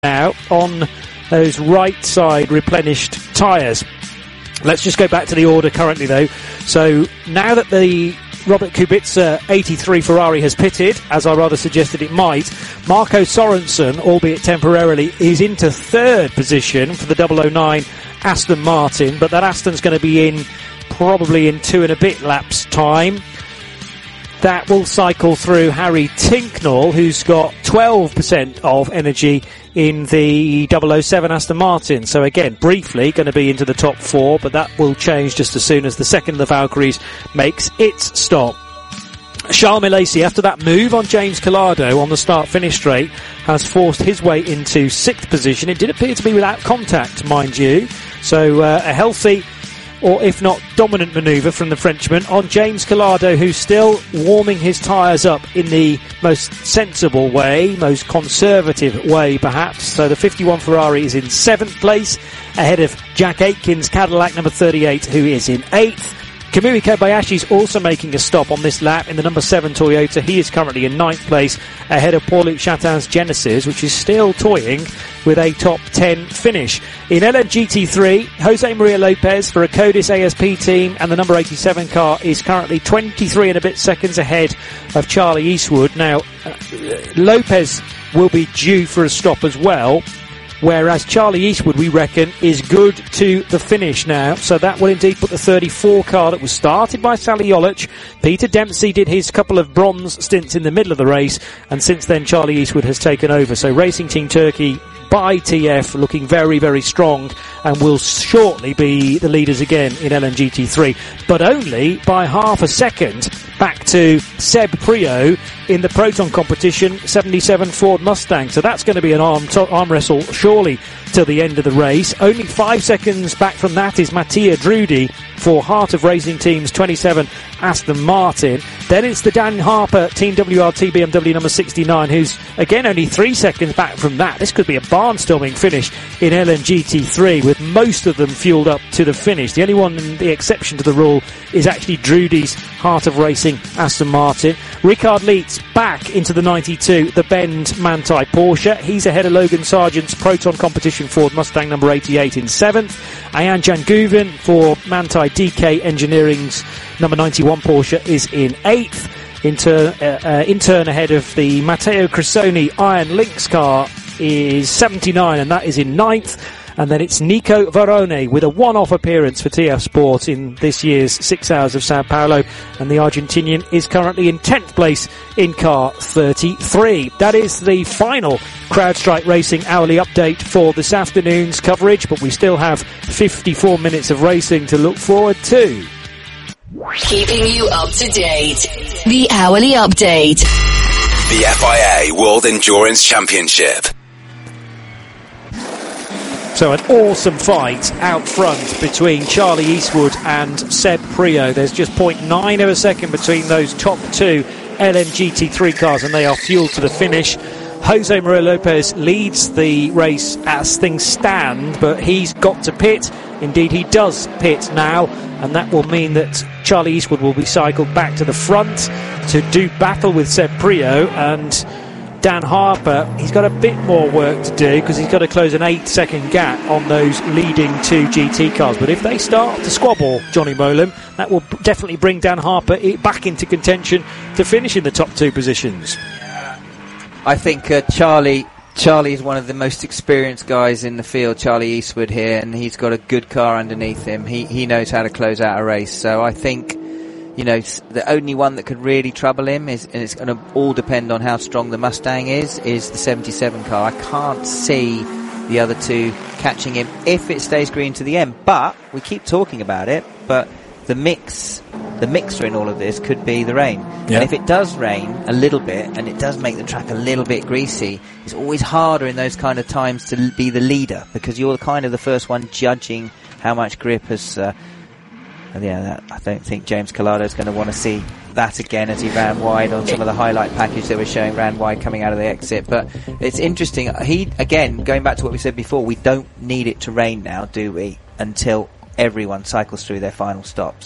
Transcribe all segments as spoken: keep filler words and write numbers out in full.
now on those right side replenished tyres. Let's just go back to the order currently though. So now that the Robert Kubica eighty-three Ferrari has pitted, as I rather suggested it might, Marco Sorensen, albeit temporarily, is into third position for the double oh nine Aston Martin, but that Aston's going to be in probably in two and a bit laps time. That will cycle through Harry Tinknell, who's got twelve percent of energy in the double oh seven Aston Martin. So again, briefly going to be into the top four, but that will change just as soon as the second of the Valkyries makes its stop. Charles Milesi, after that move on James Calado on the start-finish straight, has forced his way into sixth position. It did appear to be without contact, mind you. So uh, a healthy, or if not dominant manoeuvre from the Frenchman on James Calado, who's still warming his tyres up in the most sensible way, most conservative way perhaps. So the fifty-one Ferrari is in seventh place, ahead of Jack Aitken's Cadillac number thirty-eight, who is in eighth. Kamui Kobayashi's also making a stop on this lap in the number seven Toyota. He is currently in ninth place, ahead of Paul-Luc Chatin's Genesis, which is still toying with a top ten finish. In L M G T three, Jose Maria Lopez for a Codis A S P team, and the number eighty-seven car is currently twenty-three and a bit seconds ahead of Charlie Eastwood. Now, uh, Lopez will be due for a stop as well, whereas Charlie Eastwood, we reckon, is good to the finish now. So that will indeed put the thirty-four car that was started by Sally Jolic. Peter Dempsey did his couple of bronze stints in the middle of the race, and since then Charlie Eastwood has taken over. So Racing Team Turkey by T F looking very, very strong, and will shortly be the leaders again in L M G T three, but only by half a second back to Seb Priaulx in the Proton competition, seventy-seven Ford Mustang. So that's going to be an arm, to- arm wrestle surely till the end of the race. Only five seconds back from that is Mattia Drudi for Heart of Racing Team's twenty-seven Aston Martin. Then it's the Dan Harper Team W R T B M W number sixty-nine, who's again only three seconds back from that. This could be a barnstorming finish in L M G T three, with most of them fueled up to the finish. The only one, the exception to the rule, is actually Drudy's Heart of Racing Aston Martin. Ricard Leitz back into the ninety-two, the Bend Manthey Porsche. He's ahead of Logan Sargent's Proton competition Ford Mustang number eighty-eight in seventh. Ayan Janguven for Manthey D K Engineering's number ninety-one Porsche is in eighth. In turn, uh, uh, in turn ahead of the Matteo Cressoni Iron Lynx car is seventy-nine, and that is in ninth. And then it's Nico Varone with a one-off appearance for T F Sport in this year's Six Hours of Sao Paulo, and the Argentinian is currently in tenth place in car thirty-three. That is the final CrowdStrike Racing hourly update for this afternoon's coverage, but we still have fifty-four minutes of racing to look forward to. Keeping you up to date. The hourly update. The F I A World Endurance Championship. So an awesome fight out front between Charlie Eastwood and Seb Priaulx. There's just zero point nine of a second between those top two L M G T three cars, and they are fueled to the finish. Jose Maria Lopez leads the race as things stand, but he's got to pit. Indeed, he does pit now, and that will mean that Charlie Eastwood will be cycled back to the front to do battle with Seb Priaulx, and Dan Harper, he's got a bit more work to do because he's got to close an eight second gap on those leading two G T cars. But if they start to squabble, Johnny Molam, that will definitely bring Dan Harper back into contention to finish in the top two positions. I think uh, Charlie Charlie is one of the most experienced guys in the field, Charlie Eastwood here, and he's got a good car underneath him. He he knows how to close out a race. So I think, you know, the only one that could really trouble him is, and it's going to all depend on how strong the Mustang is, is the seventy-seven car. I can't see the other two catching him if it stays green to the end. But we keep talking about it, but the mix, the mixer in all of this could be the rain. Yeah. And if it does rain a little bit, and it does make the track a little bit greasy, it's always harder in those kind of times to be the leader, because you're kind of the first one judging how much grip has... Uh, And yeah, that, I don't think James Calado is going to want to see that again, as he ran wide on some of the highlight package they were showing, ran wide coming out of the exit. But it's interesting. He, again, going back to what we said before, we don't need it to rain now, do we? Until everyone cycles through their final stops.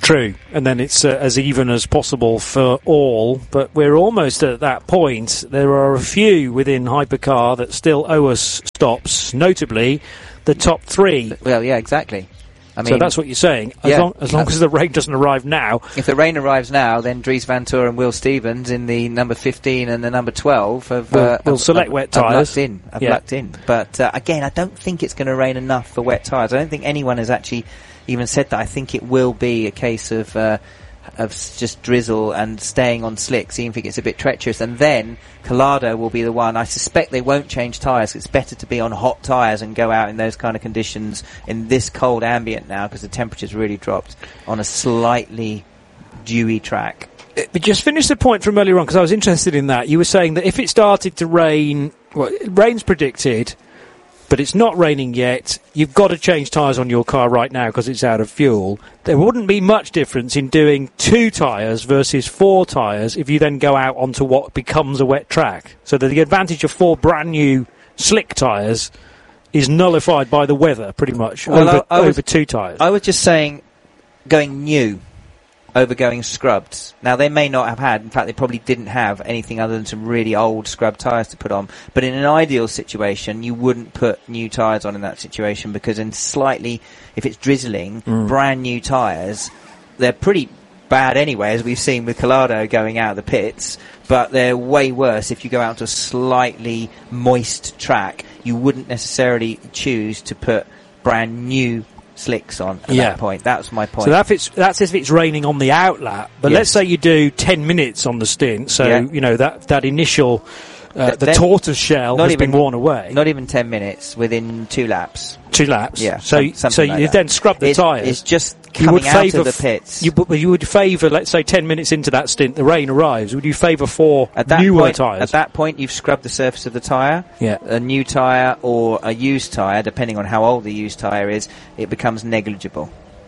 True, and then it's uh, as even as possible for all, but we're almost at that point. There are a few within Hypercar that still owe us stops, notably the top three. Well, yeah, exactly. I mean, so that's what you're saying. As, yeah, long, as long as the rain doesn't arrive now. If the rain arrives now, then Dries Van Toor and Will Stevens in the number fifteen and the number twelve have, we'll, uh, we'll have, select have, wet have tyres. lucked in. Have yeah. lucked in. But uh, again, I don't think it's going to rain enough for wet tyres. I don't think anyone has actually even said that. I think it will be a case of uh, of just drizzle and staying on slicks, even if it gets a bit treacherous. And then Collado will be the one. I suspect they won't change tyres. It's better to be on hot tyres and go out in those kind of conditions in this cold ambient now, because the temperature's really dropped on a slightly dewy track. But just finish the point from earlier on, because I was interested in that. You were saying that if it started to rain, well, rain's predicted, but it's not raining yet, you've got to change tyres on your car right now because it's out of fuel. There wouldn't be much difference in doing two tyres versus four tyres if you then go out onto what becomes a wet track. So that the advantage of four brand new slick tyres is nullified by the weather, pretty much, well, over, I, I was, over two tyres. I was just saying going new over going scrubbed. Now, they may not have had, in fact, they probably didn't have anything other than some really old scrubbed tyres to put on. But in an ideal situation, you wouldn't put new tyres on in that situation, because in slightly, if it's drizzling, mm. brand new tyres, they're pretty bad anyway, as we've seen with Collado going out of the pits, but they're way worse if you go out to a slightly moist track. You wouldn't necessarily choose to put brand new slicks on at yeah. that point. That's my point. So that it's, that's if it's raining on the outlap. But yes. let's say you do ten minutes on the stint. So, yeah. you know, that, that initial, uh, Th- the then, tortoise shell has even, been worn away. Not even ten minutes, within two laps. Two laps. Yeah. So, some, so like you that. then scrub the it's, tyres. It's just coming out of the pits. You, you would favour, let's say, ten minutes into that stint, the rain arrives. Would you favour four at that newer point, tyres? At that point, you've scrubbed the surface of the tyre. Yeah. A new tyre or a used tyre, depending on how old the used tyre is, it becomes negligible.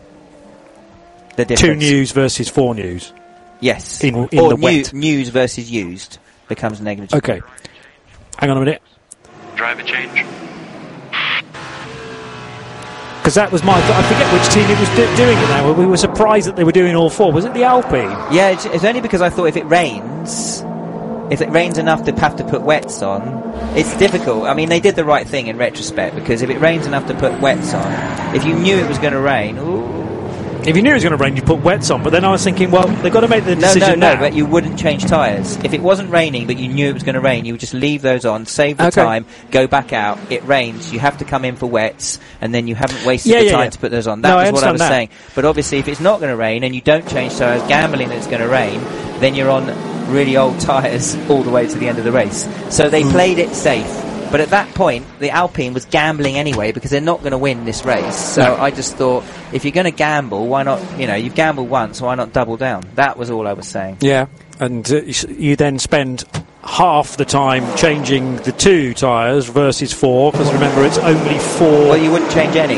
The difference. Two news versus four news. Yes. In, in or the new, wet. news versus used becomes negligible. Okay. Hang on a minute. Driver change. Because that was my... I forget which team it was do- doing it now. We were surprised that they were doing all four. Was it the Alpine? Yeah, it's, it's only because I thought if it rains, if it rains enough to have to put wets on, it's difficult. I mean, they did the right thing in retrospect, because if it rains enough to put wets on, if you knew it was going to rain, ooh. If you knew it was going to rain, you put wets on. But then I was thinking, well, they've got to make the no, decision no, no, now. but you wouldn't change tyres. If it wasn't raining, but you knew it was going to rain, you would just leave those on, save the Okay. time, go back out. It rains, you have to come in for wets, and then you haven't wasted Yeah, the yeah, time yeah. to put those on. That No, I was what I understand was that. saying. But obviously, if it's not going to rain and you don't change tyres, gambling that it's going to rain, then you're on really old tyres all the way to the end of the race. So they Mm. played it safe. But at that point, the Alpine was gambling anyway, because they're not going to win this race. So No. I just thought, if you're going to gamble, why not, you know, you've gambled once, why not double down? That was all I was saying. Yeah, and uh, you s- you then spend half the time changing the two tyres versus four, because remember, it's only four... Well, you wouldn't change any.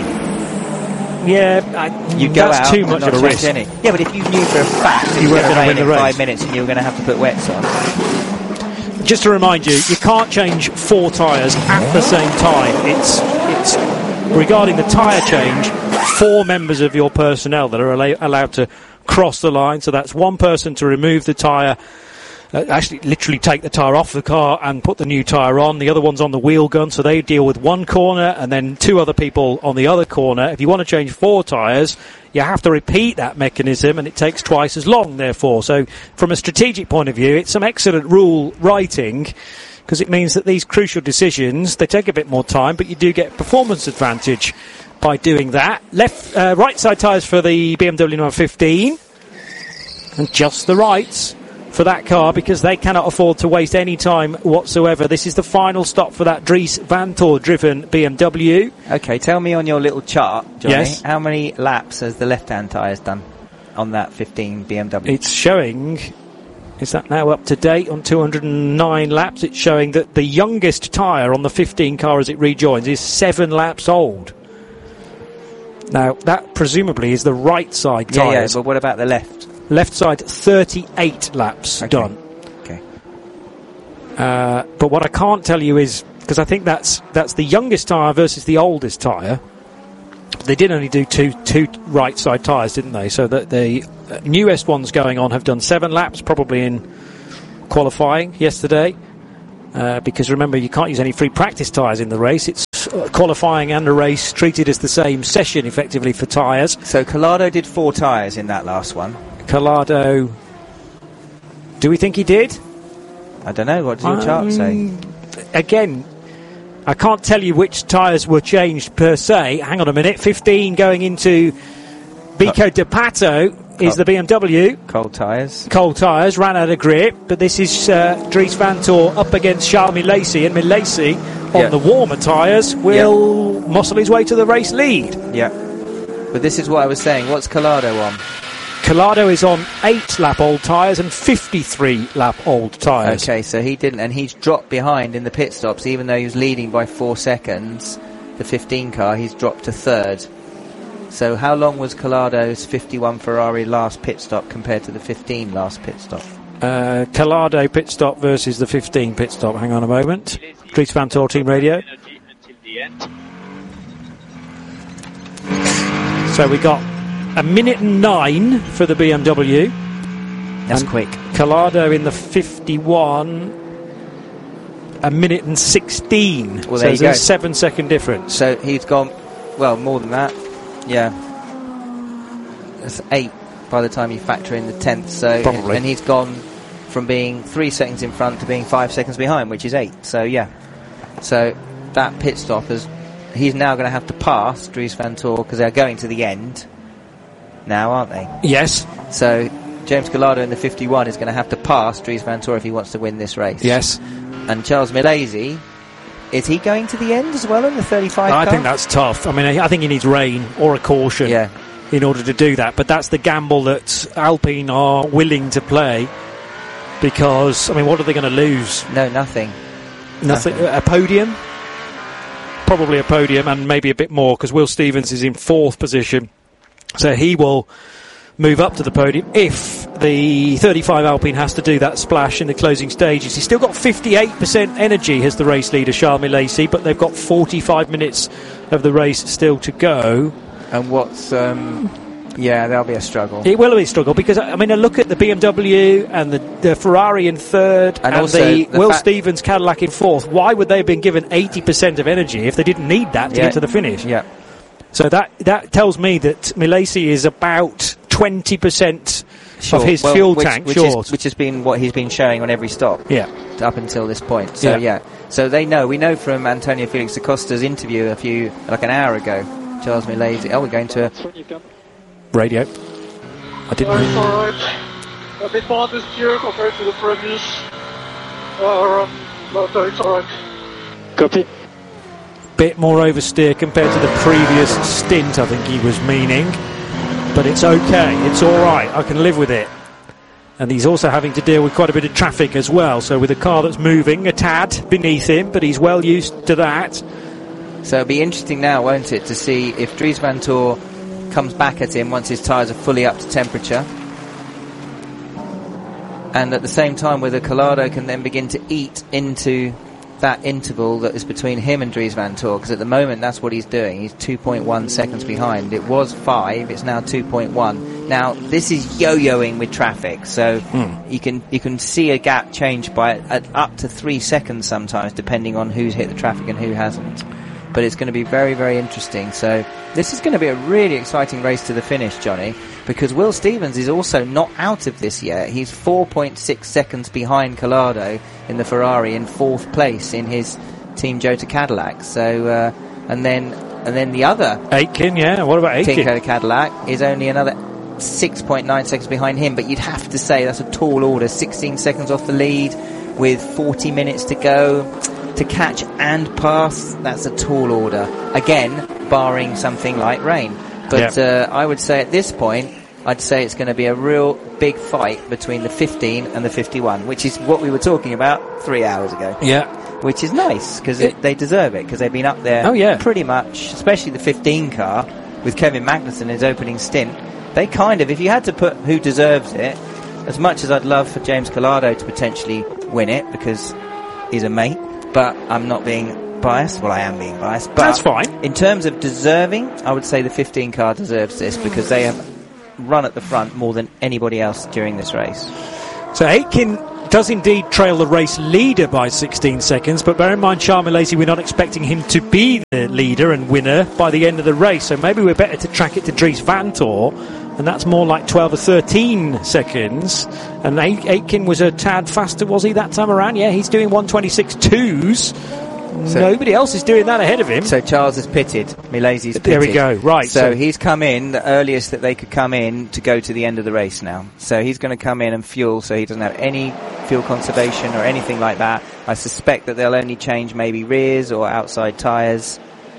Yeah, I, You'd go that's out too and much not of a change risk. any. Yeah, but if you knew for a fact it You was weren't going to gonna rain win in the race. five minutes and you were going to have to put wets on. Just to remind you, you can't change four tyres at the same time. It's it's regarding the tyre change, four members of your personnel that are allow- allowed to cross the line. So that's one person to remove the tyre, uh, actually literally take the tyre off the car and put the new tyre on. The other one's on the wheel gun, so they deal with one corner, and then two other people on the other corner. If you want to change four tyres, you have to repeat that mechanism, and it takes twice as long, therefore. So from a strategic point of view, it's some excellent rule writing, because it means that these crucial decisions, they take a bit more time, but you do get performance advantage by doing that. Left, uh, right side tyres for the B M W number fifteen, and just the rights for that car, because they cannot afford to waste any time whatsoever. This is the final stop for that Dries Van Toor driven B M W. Okay, tell me on your little chart, Johnny, Yes. how many laps has the left-hand tyres done on that fifteen B M W? It's showing, is that now up to date on two hundred nine laps? It's showing that the youngest tyre on the fifteen car as it rejoins is seven laps old. Now, that presumably is the right side yeah, yeah, tyres. but what about the left? Left side, thirty-eight laps Okay. done. Okay. Uh, but what I can't tell you is, because I think that's that's the youngest tyre versus the oldest tyre. they did only do two two right side tyres, didn't they? So that the uh, newest ones going on have done seven laps, probably in qualifying yesterday. Uh, because remember, you can't use any free practice tyres in the race. It's uh, qualifying and the race treated as the same session, effectively, for tyres. So Collado did four tyres in that last one. Collado, do we think he did? I don't know. What does your um, chart say? Again, I can't tell you which tyres were changed per se. Hang on a minute. fifteen going into Vico De Pato is the B M W. Cold tyres. Cold tyres, ran out of grip, but this is uh, Dries Van Tor up against Charles Milesi, and Milesi on yeah. the warmer tyres will yeah. muscle his way to the race lead. Yeah. But this is what I was saying. What's Collado on? Collado is on eight lap old tyres and fifty-three lap old tyres. Okay, so he didn't, and he's dropped behind in the pit stops, even though he was leading by four seconds. The fifteen car, he's dropped to third. So how long was Collado's fifty-one Ferrari last pit stop compared to the fifteen last pit stop? Uh, Collado pit stop versus the fifteen pit stop. Hang on a moment. Dries Van Tor Team Radio. So we got a minute and nine for the B M W. That's and quick. Collado in the fifty-one, a minute and sixteen. Well, so there you there's go. a seven second difference. So he's gone, well, more than that. Yeah. That's eight by the time you factor in the tenth. So, Probably. And he's gone from being three seconds in front to being five seconds behind, which is eight. So, yeah. So that pit stop is, he's now going to have to pass Dries Van Tor because they're going to the end now, aren't they? Yes. So James Collado in the fifty-one is going to have to pass Dries Van Tor if he wants to win this race. Yes. And Charles Milesi, is he going to the end as well in the thirty-five I car? think that's tough. I mean, I think he needs rain or a caution yeah. in order to do that. But that's the gamble that Alpine are willing to play because, I mean, what are they going to lose? No, nothing. Nothing. Nothing. A podium? Probably a podium and maybe a bit more because Will Stevens is in fourth position. So he will move up to the podium if the thirty-five Alpine has to do that splash in the closing stages. He's still got fifty-eight percent energy as the race leader, Charles Milesi, but they've got forty-five minutes of the race still to go. And what's... Um, yeah, that'll be a struggle. It will be a struggle because, I mean, I look at the B M W and the, the Ferrari in third and, And and also the, the Will fa- Stevens Cadillac in fourth. Why would they have been given eighty percent of energy if they didn't need that to Yeah. get to the finish? Yeah. So that that tells me that Milesi is about twenty percent Sure. of his Well, fuel which, tank which short. Is, which has been what he's been showing on every stop. Yeah. Up until this point. So, Yeah. yeah. So they know. We know from Antonio Felix Acosta's interview a few, like an hour ago, Charles Milesi. Oh, we're going to... Radio. I didn't Alright, know. alright. A bit more this year compared to the previous uh, run, but uh, it's alright. Copy. Bit more oversteer compared to the previous stint, I think he was meaning. But it's okay. It's all right. I can live with it. And he's also having to deal with quite a bit of traffic as well. So with a car that's moving a tad beneath him, but he's well used to that. So it'll be interesting now, won't it, to see if Dries Van Tor comes back at him once his tyres are fully up to temperature. And at the same time, whether Collado can then begin to eat into that interval that is between him and Dries Van Tor, because at the moment that's what he's doing. He's two point one seconds behind. It was five, it's now two point one. Now this is yo-yoing with traffic, so Hmm. you can you can see a gap change by at up to three seconds sometimes, depending on who's hit the traffic and who hasn't. But it's going to be very, very interesting. So this is going to be a really exciting race to the finish, Johnny, because Will Stevens is also not out of this yet. He's four point six seconds behind Collado in the Ferrari, in fourth place in his Team Jota Cadillac. So, uh, and then and then the other Aitken, yeah. What about Team Aitken? Jota Cadillac is only another six point nine seconds behind him. But you'd have to say that's a tall order. sixteen seconds off the lead with forty minutes to go. To catch and pass, that's a tall order. Again, barring something like rain. But Yeah. uh, I would say at this point, I'd say it's going to be a real big fight between the fifteen and the fifty-one, which is what we were talking about three hours ago. Yeah. Which is nice, because It- they deserve it, because they've been up there Oh, yeah. pretty much, especially the fifteen car, with Kevin Magnussen in his opening stint. They kind of, if you had to put who deserves it, as much as I'd love for James Collado to potentially win it, because he's a mate, but I'm not being biased. Well, I am being biased. But that's fine. In terms of deserving, I would say the fifteen car deserves this because they have run at the front more than anybody else during this race. So Aitken does indeed trail the race leader by sixteen seconds, but bear in mind, Charles Milesi, we're not expecting him to be the leader and winner by the end of the race, so maybe we're better to track it to Dries Vanthoor, and that's more like twelve or thirteen seconds. And Aitken was a tad faster, was he, that time around? Yeah, he's doing one twenty-six twos. So nobody else is doing that ahead of him. So Charles has pitted. Milesi's pitted. There we go. Right. So, so he's come in the earliest that they could come in to go to the end of the race now. So he's going to come in and fuel, so he doesn't have any fuel conservation or anything like that. I suspect that they'll only change maybe rears or outside tyres.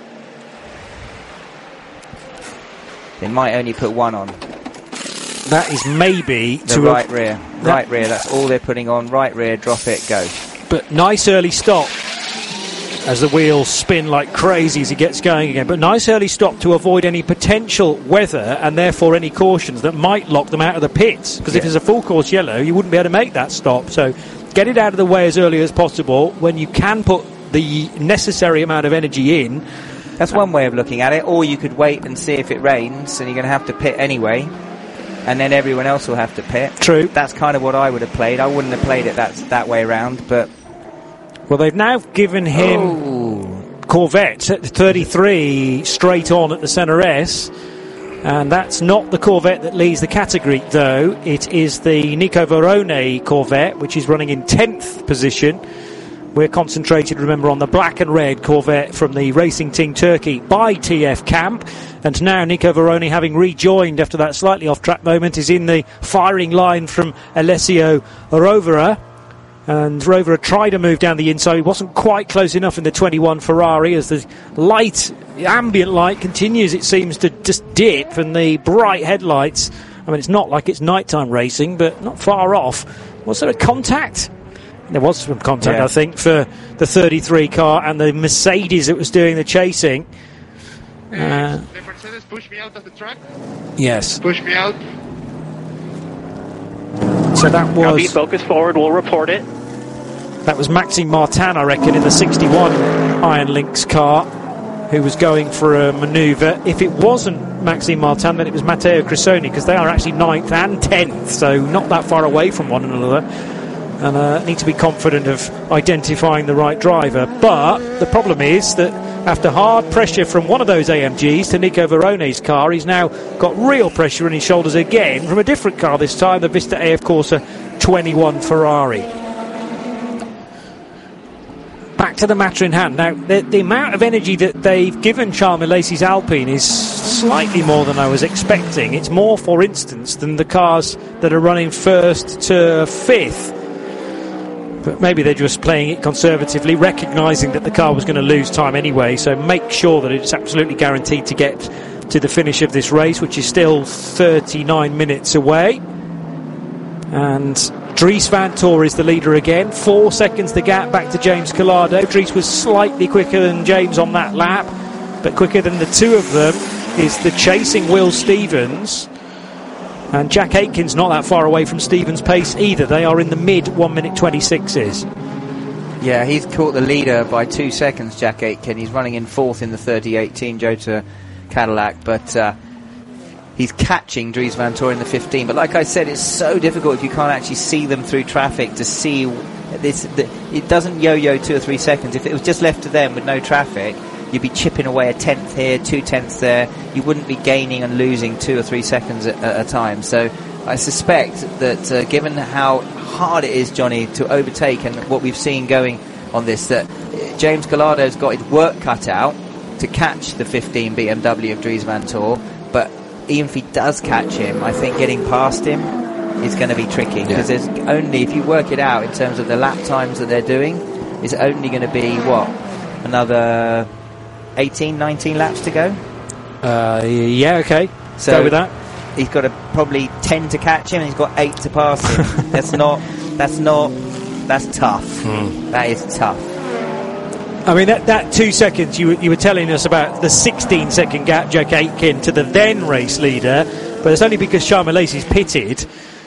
They might only put one on. That is maybe the to right a, rear. Right rear. That's all they're putting on. Right rear. Drop it. Go. But nice early stop. As the wheels spin like crazy as he gets going again. But nice early stop to avoid any potential weather and therefore any cautions that might lock them out of the pits. Because yeah. if there's a full course yellow, you wouldn't be able to make that stop. So get it out of the way as early as possible when you can put the necessary amount of energy in. That's one way of looking at it. Or you could wait and see if it rains and you're going to have to pit anyway. And then everyone else will have to pit. True. That's kind of what I would have played. I wouldn't have played it that, that way around, but... Well, they've now given him oh. Corvette at thirty-three straight on at the Senna S, and that's not the Corvette that leads the category, though. It is the Nico Varrone Corvette, which is running in tenth position. We're concentrated, remember, on the black and red Corvette from the Racing Team Turkey by T F Camp. And now Nico Varrone, having rejoined after that slightly off-track moment, is in the firing line from Alessio Rovera. And Rovera tried to move down the inside. He wasn't quite close enough in the twenty-one Ferrari as the light, the ambient light continues, it seems, to just dip, and the bright headlights, I mean, it's not like it's nighttime racing, but not far off. Was there a contact? There was some contact, yeah. I think, for the thirty-three car and the Mercedes that was doing the chasing. Uh, the Mercedes pushed me out of the track? Yes. Push me out. So that was... Copy, focus forward, we'll report it. That was Maxime Martin, I reckon, in the sixty-one Iron Lynx car, who was going for a manoeuvre. If it wasn't Maxime Martin, then it was Matteo Crissoni, because they are actually ninth and tenth, so not that far away from one another. And uh, need to be confident of identifying the right driver. But the problem is that after hard pressure from one of those A M Gs to Nico Varrone's car, he's now got real pressure in his shoulders again from a different car this time, the Vista A F Corsa twenty-one Ferrari. Back to the matter in hand. Now, the, the amount of energy that they've given Charles Milesi's Alpine is slightly more than I was expecting. It's more, for instance, than the cars that are running first to fifth. But maybe they're just playing it conservatively, recognising that the car was going to lose time anyway, so make sure that it's absolutely guaranteed to get to the finish of this race, which is still thirty-nine minutes away. And Dries Vanthoor is the leader again. Four seconds the gap back to James Collado. Dries was slightly quicker than James on that lap, but quicker than the two of them is the chasing Will Stevens. And Jack Aitken's not that far away from Stevens' pace either. They are in the mid one minute twenty-sixes. Yeah, he's caught the leader by two seconds, Jack Aitken. He's running in fourth in the thirty eighteen Jota Cadillac, but uh, he's catching Dries Vanthoor in the fifteen. But like I said, it's so difficult if you can't actually see them through traffic to see this. The, it doesn't yo-yo two or three seconds. If it was just left to them with no traffic, you'd be chipping away a tenth here, two tenths there. You wouldn't be gaining and losing two or three seconds at, at a time. So I suspect that uh, given how hard it is, Johnny, to overtake and what we've seen going on this, that James Collado's got his work cut out to catch the fifteen B M W of Dries Vanthoor. But even if he does catch him, I think getting past him is going to be tricky. Because yeah. there's only, if you work it out in terms of the lap times that they're doing, it's only going to be, what, another eighteen, nineteen laps to go? Uh, yeah, okay. So go with that. He's got a, probably ten to catch him, and he's got eight to pass him. that's not, that's not, that's tough. Mm. That is tough. I mean, that, that two seconds, you, you were telling us about the sixteen second gap, Jack Aitken, to the then race leader, but it's only because Charles Milesi's pitted.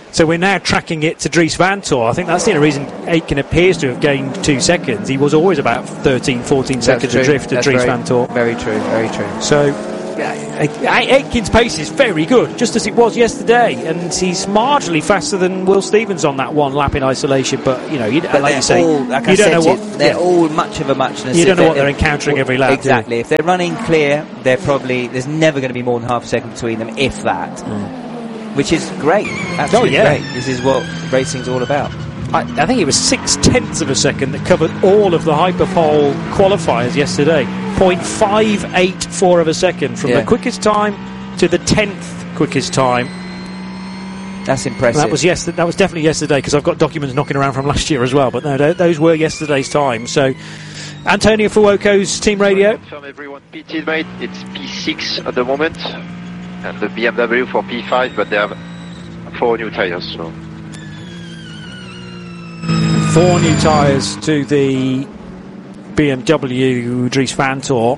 So we're now tracking it to Dries Vanthoor. I think that's the only reason Aitken appears to have gained two seconds. He was always about thirteen, fourteen seconds adrift at Dries Vanthoor. Very true, very true. So Aitken's pace is very good, just as it was yesterday, and he's marginally faster than Will Stevens on that one lap in isolation. But you know, you, but like you say, all, like you I don't know what what they're yeah. all much of a muchness. You don't know what they're if, encountering every lap. Exactly. If they're running clear, they're probably there's never going to be more than half a second between them, if that. Mm. Which is great. Absolutely oh, yeah. great. This is what racing's all about. I, I think it was six tenths of a second that covered all of the Hyperpole qualifiers yesterday. zero point five eight four of a second from yeah. the quickest time to the tenth quickest time. That's impressive. And that was yesterday. That was definitely yesterday, because I've got documents knocking around from last year as well. But no, those were yesterday's times. So, Antonio Fuoco's team radio. Confirm everyone pitted, mate. It's P six at the moment, and the B M W for P five, but they have four new tyres. So. Four new tyres to the B M W Dries Vanthoor.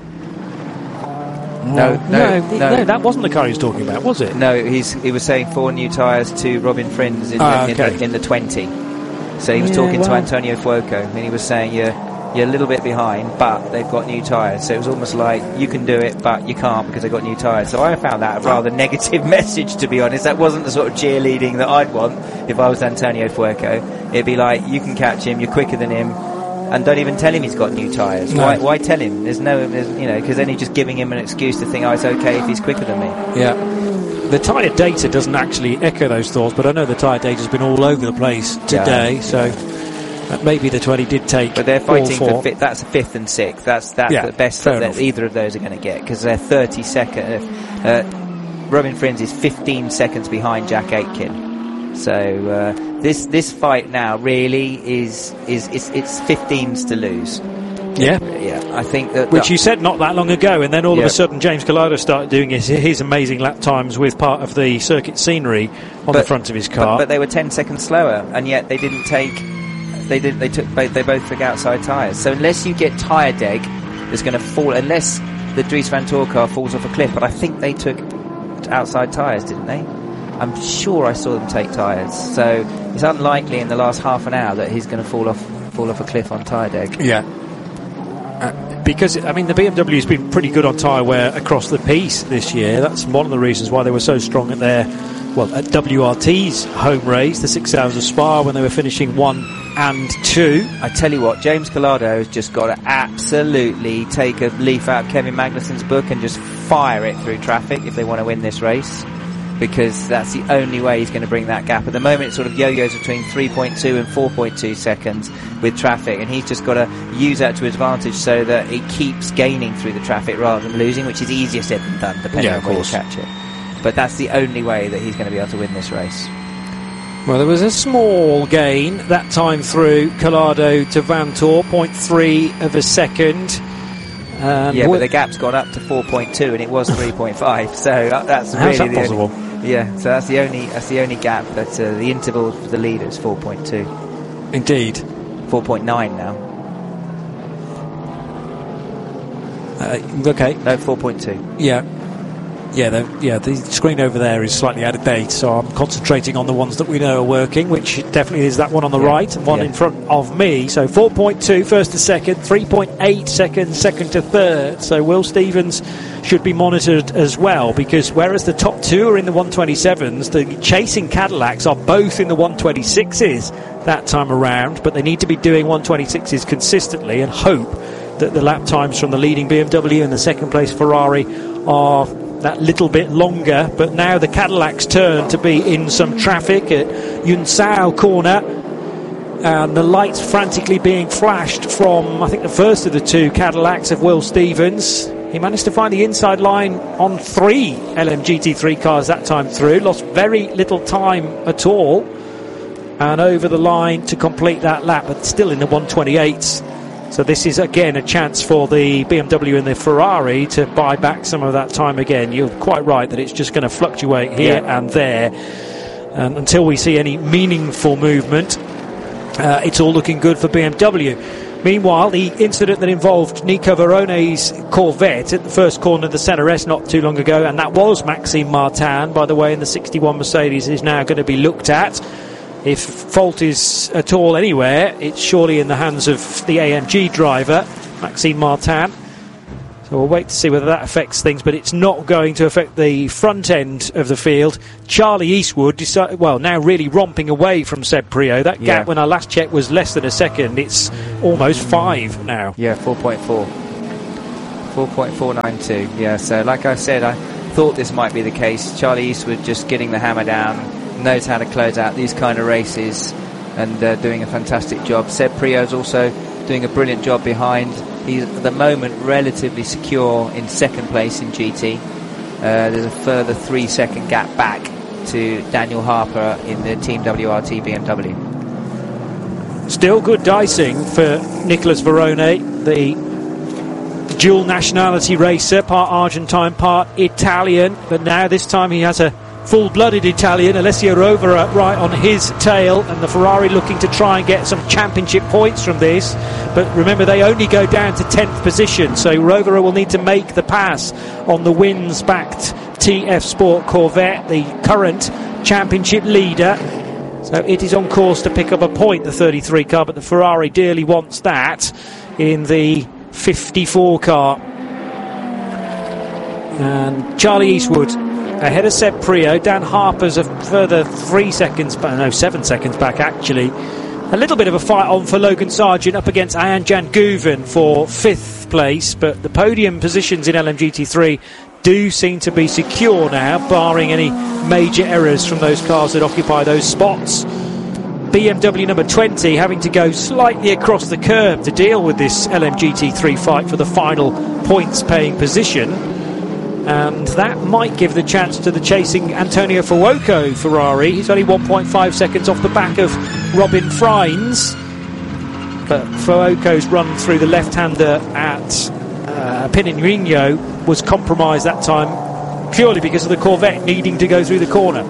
No, no, no, no, no, that wasn't the car he was talking about, was it? No, he's he was saying four new tyres to Robin Friends in, ah, the, okay. in, the, in the twenty. So he was yeah, talking well. to Antonio Fuoco, and he was saying you're you're a little bit behind, but they've got new tyres. So it was almost like you can do it, but you can't because they've got new tyres. So I found that a rather negative message, to be honest. That wasn't the sort of cheerleading that I'd want if I was Antonio Fuoco. It'd be like, you can catch him, you're quicker than him, and don't even tell him he's got new tyres. No. Why, why tell him? There's no, there's, you know, because then you're just giving him an excuse to think, oh, it's okay if he's quicker than me. Yeah. The tyre data doesn't actually echo those thoughts, but I know the tyre data's been all over the place today, yeah. so that maybe the twenty did take. But they're fighting all for fifth. That's fifth and sixth. That's that's yeah, the best that enough. either of those are going to get, because they're thirty seconds. Uh, Robin Friends is fifteen seconds behind Jack Aitken. So uh, this this fight now really is is it's, it's fifteens to lose. Yeah, yeah. I think that which you said not that long ago, and then all yeah. of a sudden James Collado started doing his, his amazing lap times with part of the circuit scenery on but, the front of his car. But, but they were ten seconds slower, and yet they didn't take. They didn't. They took. They both took outside tyres. So unless you get tyre deg, it's going to fall. Unless the Dries Vanthoor car falls off a cliff, but I think they took outside tyres, didn't they? I'm sure I saw them take tyres. So it's unlikely in the last half an hour that he's going to fall off fall off a cliff on tyre deg. Yeah. Uh, because, I mean, the B M W has been pretty good on tyre wear across the piece this year. That's one of the reasons why they were so strong at their, well, at W R T's home race, the six hours of Spa, when they were finishing one and two. I tell you what, James Collado has just got to absolutely take a leaf out of Kevin Magnussen's book and just fire it through traffic if they want to win this race, because that's the only way he's going to bring that gap. At the moment it sort of yo-yos between three point two and four point two seconds with traffic, and he's just got to use that to advantage so that he keeps gaining through the traffic rather than losing, which is easier said than done, depending yeah, on where you catch it. But that's the only way that he's going to be able to win this race. Well, there was a small gain that time through Collado to Vanthoor, zero point three of a second. Um, yeah, but the gap's gone up to four point two, and it was three point five. So uh, that's how's really that the possible? Only, yeah, so that's the only that's the only gap. But uh, the interval for the leader is four point two. Indeed, four point nine now. Uh, okay, no, four point two. Yeah. Yeah, the, yeah, the screen over there is slightly out of date, so I'm concentrating on the ones that we know are working, which definitely is that one on the yeah. right and one yeah. in front of me. So four point two first to second, three point eight seconds second to third. So Will Stevens should be monitored as well, because whereas the top two are in the one twenty-sevens, the chasing Cadillacs are both in the one twenty-sixes that time around, but they need to be doing one twenty-sixes consistently and hope that the lap times from the leading B M W and the second place Ferrari are that little bit longer. But now the Cadillacs turn to be in some traffic at Yunsao corner, and the lights frantically being flashed from, I think, the first of the two Cadillacs of Will Stevens. He managed to find the inside line on three L M G T three cars that time through, lost very little time at all, and over the line to complete that lap, but still in the one twenty-eights. So this is again a chance for the B M W and the Ferrari to buy back some of that time again. You're quite right that it's just going to fluctuate here yeah. and there, and until we see any meaningful movement, uh, it's all looking good for B M W. Meanwhile, the incident that involved Nico Verone's Corvette at the first corner of the Senna S not too long ago, and that was Maxime Martin, by the way, in the sixty-one Mercedes, is now going to be looked at. If fault is at all anywhere, it's surely in the hands of the A M G driver, Maxime Martin. So we'll wait to see whether that affects things, but it's not going to affect the front end of the field. Charlie Eastwood, decided, well, now really romping away from Seb Priaulx. That yeah. gap, when I last checked, was less than a second. It's almost five now. Yeah, four point four. four point four nine two. Yeah, so like I said, I thought this might be the case. Charlie Eastwood just getting the hammer down, knows how to close out these kind of races, and uh, doing a fantastic job. Seb Priaulx's also doing a brilliant job behind. He's at the moment relatively secure in second place in G T. Uh, there's a further three second gap back to Daniel Harper in the Team W R T B M W. Still good dicing for Nicolas Verone, the dual nationality racer, part Argentine, part Italian, but now this time he has a full-blooded Italian, Alessio Rovera, right on his tail, and the Ferrari looking to try and get some championship points from this. But remember, they only go down to tenth position, so Rovera will need to make the pass on the wins-backed T F Sport Corvette, the current championship leader. So it is on course to pick up a point, the thirty-three car, but the Ferrari dearly wants that in the fifty-four car. And Charlie Eastwood ahead of Seb Priaulx. Dan Harper's a further three seconds, but no, seven seconds back actually. A little bit of a fight on for Logan Sargent up against Ayan Janguven for fifth place, but the podium positions in L M G T three do seem to be secure now, barring any major errors from those cars that occupy those spots. B M W number twenty having to go slightly across the curb to deal with this L M G T three fight for the final points paying position. And that might give the chance to the chasing Antonio Fuoco Ferrari. He's only one point five seconds off the back of Robin Freins. But Fuoco's run through the left-hander at uh, Pinarino was compromised that time purely because of the Corvette needing to go through the corner.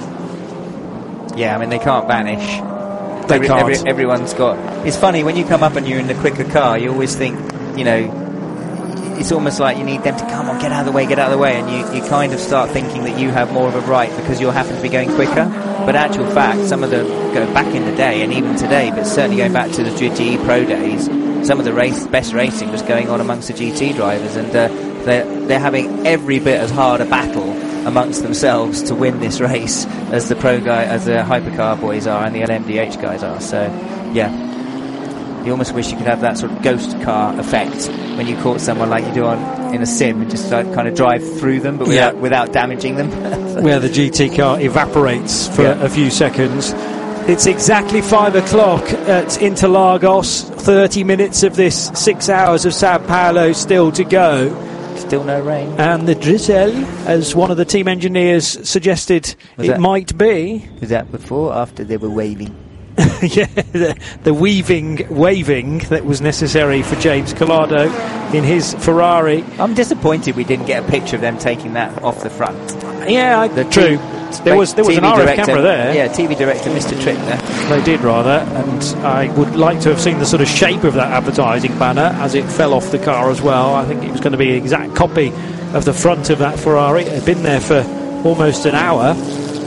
Yeah, I mean, they can't vanish. They Every, can't. Every, everyone's got... It's funny, when you come up and you're in the quicker car, you always think, you know... It's almost like you need them to come on, get out of the way, get out of the way, and you, you kind of start thinking that you have more of a right because you happen to be going quicker. But actual fact, some of them go back in the day, and even today, but certainly going back to the G T E Pro days, some of the race, best racing was going on amongst the G T drivers, and uh, they're, they're having every bit as hard a battle amongst themselves to win this race as the pro guy, as the hypercar boys are, and the L M D H guys are. So, yeah. You almost wish you could have that sort of ghost car effect when you caught someone like you do on in a sim and just like, kind of drive through them, but without, yeah. without damaging them. Where the G T car evaporates for yeah. a few seconds. It's exactly five o'clock at Interlagos. thirty minutes of this six hours of Sao Paulo still to go. Still no rain. And the drizzle, as one of the team engineers suggested, Was it that, might be. Was that before or after they were waving? yeah, the, the weaving, waving that was necessary for James Collado in his Ferrari. I'm disappointed we didn't get a picture of them taking that off the front. Yeah, I, the true. T- there was there was T V an R F director, camera there. Yeah, T V director Mister Trick there. They did rather, and I would like to have seen the sort of shape of that advertising banner as it fell off the car as well. I think it was going to be an exact copy of the front of that Ferrari. It had been there for almost an hour.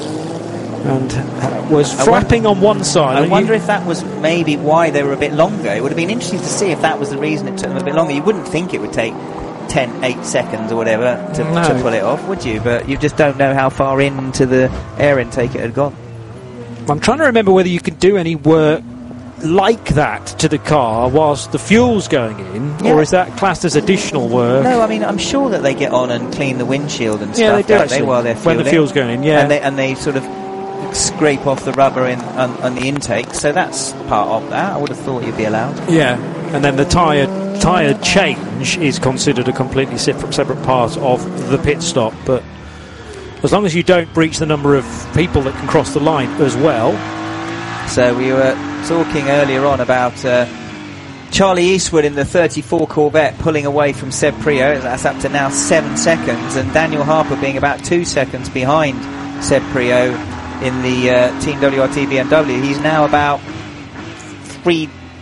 And uh, was flapping on one side. I wonder if that was maybe why they were a bit longer. It would have been interesting to see if that was the reason it took them a bit longer. You wouldn't think it would take ten, eight seconds or whatever to, no. to pull it off, would you? But you just don't know how far into the air intake it had gone. I'm trying to remember whether you could do any work like that to the car whilst the fuel's going in, yeah. or is that classed as additional work? No, I mean, I'm sure that they get on and clean the windshield and yeah, stuff, they do don't actually, they, while they're fueling. when the fuel's going in, yeah. And they, and they sort of scrape off the rubber in on, on the intake, so that's part of that. I would have thought you'd be allowed. Yeah, and then the tyre tyre change is considered a completely separate, separate part of the pit stop, but as long as you don't breach the number of people that can cross the line as well. So we were talking earlier on about uh, Charlie Eastwood in the thirty-four Corvette pulling away from Seb Priaulx. That's up to now seven seconds, and Daniel Harper being about two seconds behind Seb Priaulx in the uh, Team W R T B M W. He's now about three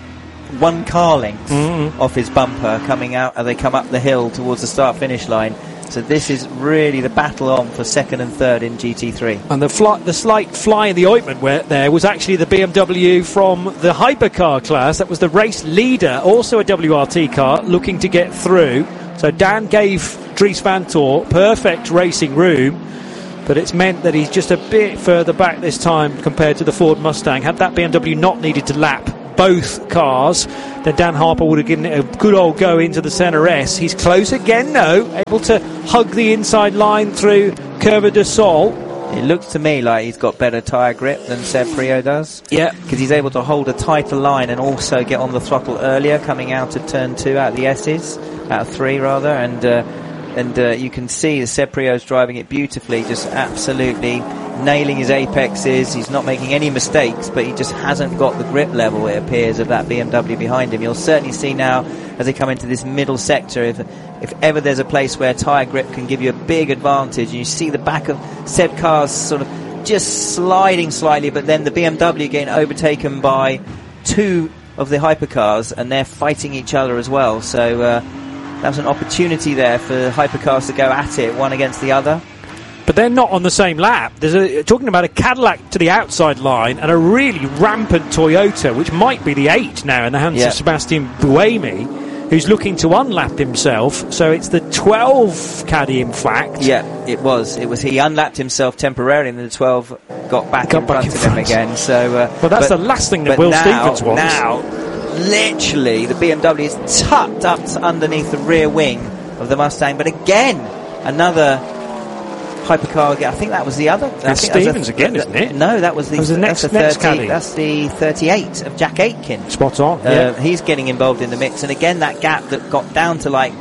one car length Mm. off his bumper coming out, and they come up the hill towards the start-finish line. So this is really the battle on for second and third in G T three. And the, fly, the slight fly in the ointment where there was actually the B M W from the hypercar class. That was the race leader, also a W R T car, looking to get through. So Dan gave Dries Vanthoor perfect racing room, but it's meant that he's just a bit further back this time compared to the Ford Mustang. Had that B M W not needed to lap both cars, then Dan Harper would have given it a good old go into the centre S. He's close again though, able to hug the inside line through Curva de Sol. It looks to me like he's got better tyre grip than Seb Priaulx does. Yeah. Because he's able to hold a tighter line and also get on the throttle earlier coming out of turn two, out of the S's, out of three rather, and uh, and uh, you can see that Seb Priaulx's driving it beautifully, just absolutely nailing his apexes. He's not making any mistakes, but he just hasn't got the grip level, it appears, of that B M W behind him. You'll certainly see now as they come into this middle sector, if if ever there's a place where tyre grip can give you a big advantage, and you see the back of Seb Car's sort of just sliding slightly, but then the B M W getting overtaken by two of the hypercars, and they're fighting each other as well. So uh, that's an opportunity there for hypercars to go at it, one against the other. But they're not on the same lap. There's a, talking about a Cadillac to the outside line and a really rampant Toyota, which might be the eight now in the hands yeah. of Sebastian Buemi, who's looking to unlap himself. So it's the twelve caddy, in fact. Yeah, it was. It was. He unlapped himself temporarily, and the twelve got back got in back front in of front. him again. So, uh, well, that's but, the last thing that but Will now, Stevens wants. Now, literally, the B M W is tucked up underneath the rear wing of the Mustang. But again, another hypercar. I think that was the other. That's Stevens a, again, isn't it? No, that was the, that was the next, that's the next thirty, caddy. That's the thirty-eight of Jack Aitken. Spot on. Uh, yeah. He's getting involved in the mix, and again, that gap that got down to like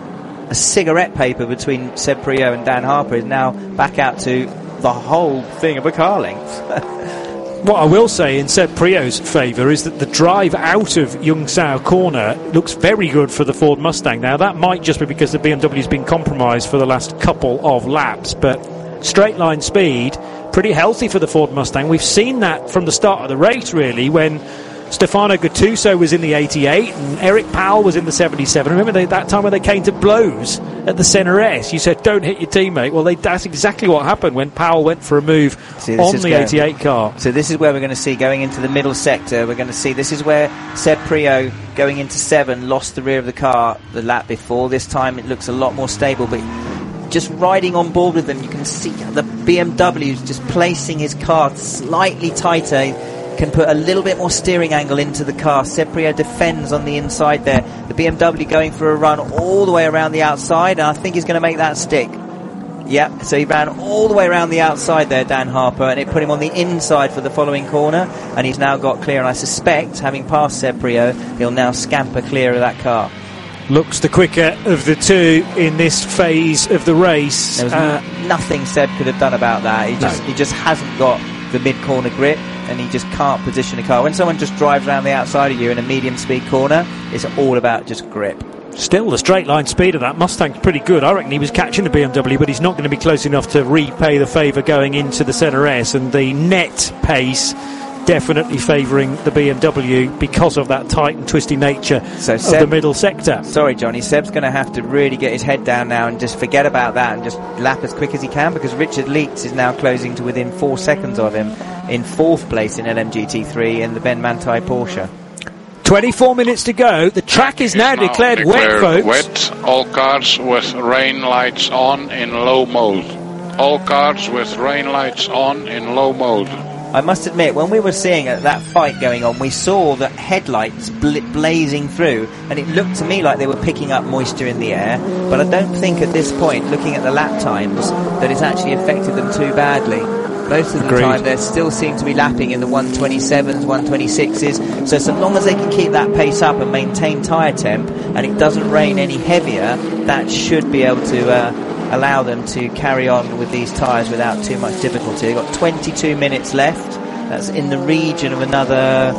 a cigarette paper between Seb Priaulx and Dan Harper is now back out to the whole thing of a car length. What I will say in Seb Priaulx's favour is that the drive out of Yung Sao corner looks very good for the Ford Mustang. Now, that might just be because the B M W's been compromised for the last couple of laps, but straight line speed, pretty healthy for the Ford Mustang. We've seen that from the start of the race, really, when Stefano Gattuso was in the eighty-eight and Eric Powell was in the seventy-seven. Remember they, that time when they came to blows at the centre S? You said, don't hit your teammate. Well, they, that's exactly what happened when Powell went for a move see, on the going, eighty-eight car. So this is where we're going to see, going into the middle sector, we're going to see, this is where Seb Priaulx, going into seven, lost the rear of the car the lap before. This time it looks a lot more stable, but just riding on board with them, you can see the B M W is just placing his car slightly tighter, can put a little bit more steering angle into the car. Seb Priaulx defends on the inside there. The B M W going for a run all the way around the outside, and I think he's going to make that stick. Yeah, so he ran all the way around the outside there, Dan Harper, and it put him on the inside for the following corner, and he's now got clear, and I suspect, having passed Seb Priaulx, he'll now scamper clear of that car. Looks the quicker of the two in this phase of the race. There was uh, n- nothing Seb could have done about that. He just no. he just hasn't got the mid-corner grip, and he just can't position a car. When someone just drives around the outside of you in a medium-speed corner, it's all about just grip. Still, the straight line speed of that Mustang's pretty good. I reckon he was catching the B M W, but he's not going to be close enough to repay the favour going into the centre S, and the net pace definitely favouring the B M W because of that tight and twisty nature so of Seb, the middle sector. Sorry, Johnny, Seb's going to have to really get his head down now and just forget about that and just lap as quick as he can, because Richard Leitz is now closing to within four seconds of him in fourth place in L M G T three in the Ben Manthey Porsche. twenty-four minutes to go. The track is now, now declared, declared wet, folks. Wet. All cars with rain lights on in low mode. All cars with rain lights on in low mode. I must admit, when we were seeing that fight going on, we saw the headlights bl- blazing through, and it looked to me like they were picking up moisture in the air, but I don't think at this point, looking at the lap times, that it's actually affected them too badly. Most of the Agreed. time they still seem to be lapping in the one twenty-sevens, one twenty-sixes, so so long as they can keep that pace up and maintain tyre temp, and it doesn't rain any heavier, that should be able to uh, allow them to carry on with these tyres without too much difficulty. They've got twenty-two minutes left. That's in the region of another,